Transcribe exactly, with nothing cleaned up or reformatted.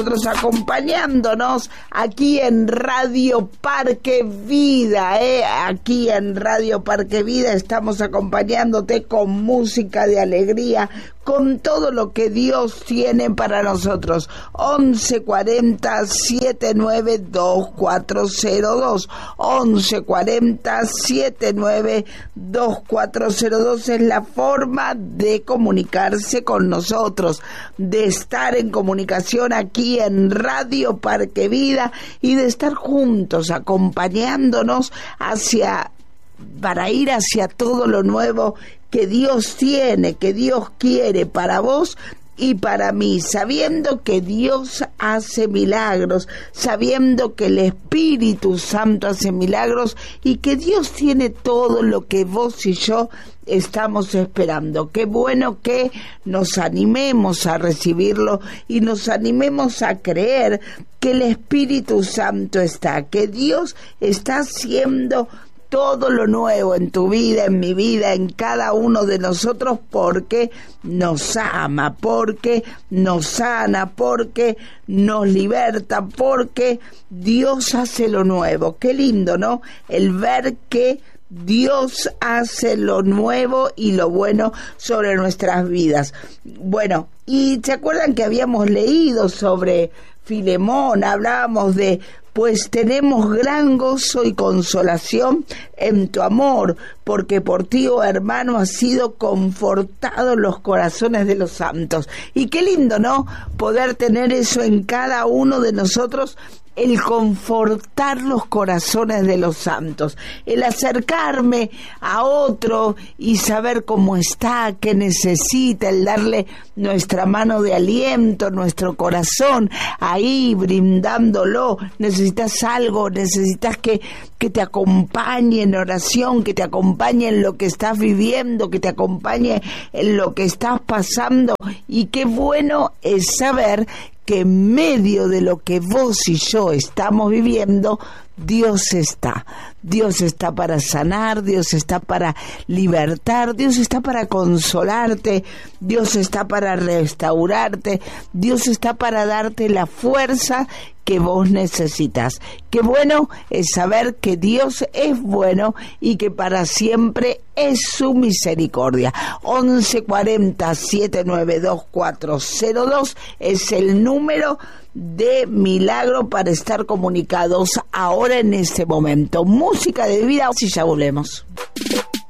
nosotros, acompañándonos aquí en Radio Parque Vida, ¿eh? Aquí en Radio Parque Vida estamos acompañándote con música de alegría, con todo lo que Dios tiene para nosotros. once cuarenta, setenta y nueve, veinticuatro cero dos. once cuarenta, setenta y nueve, veinticuatro cero dos es la forma de comunicarse con nosotros, de estar en comunicación aquí en Radio Parque Vida y de estar juntos, acompañándonos hacia, para ir hacia todo lo nuevo que Dios tiene, que Dios quiere para vos y para mí, sabiendo que Dios hace milagros, sabiendo que el Espíritu Santo hace milagros y que Dios tiene todo lo que vos y yo estamos esperando. Qué bueno que nos animemos a recibirlo y nos animemos a creer que el Espíritu Santo está, que Dios está haciendo todo lo nuevo en tu vida, en mi vida, en cada uno de nosotros, porque nos ama, porque nos sana, porque nos liberta, porque Dios hace lo nuevo. Qué lindo, ¿no? El ver que Dios hace lo nuevo y lo bueno sobre nuestras vidas. Bueno, y ¿se acuerdan que habíamos leído sobre Filemón? Hablábamos de pues tenemos gran gozo y consolación en tu amor, porque por ti, oh hermano, has sido confortados los corazones de los santos. Y qué lindo, ¿no? Poder tener eso en cada uno de nosotros, el confortar los corazones de los santos, el acercarme a otro y saber cómo está, qué necesita, el darle nuestra mano de aliento, nuestro corazón, ahí brindándolo. Necesitas algo, necesitas que, que te acompañe en oración, que te acompañe en lo que estás viviendo, que te acompañe en lo que estás pasando. Y qué bueno es saber que en medio de lo que vos y yo estamos viviendo, Dios está. Dios está para sanar, Dios está para libertar, Dios está para consolarte, Dios está para restaurarte, Dios está para darte la fuerza que vos necesitas. Qué bueno es saber que Dios es bueno y que para siempre es su misericordia. once cuarenta, setenta y nueve, veinticuatro cero dos es el número de Milagro para estar comunicados ahora en este momento. Música de vida, si ya volvemos.